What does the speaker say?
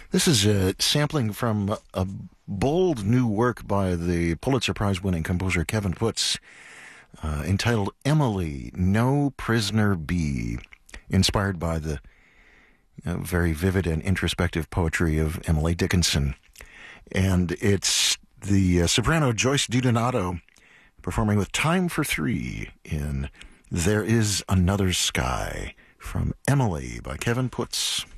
This is a sampling from a bold new work by the Pulitzer Prize-winning composer Kevin Puts, entitled Emily, No Prisoner Be, inspired by the very vivid and introspective poetry of Emily Dickinson. And it's the soprano Joyce DiDonato performing with Time for Three in There Is Another Sky from Emily by Kevin Puts.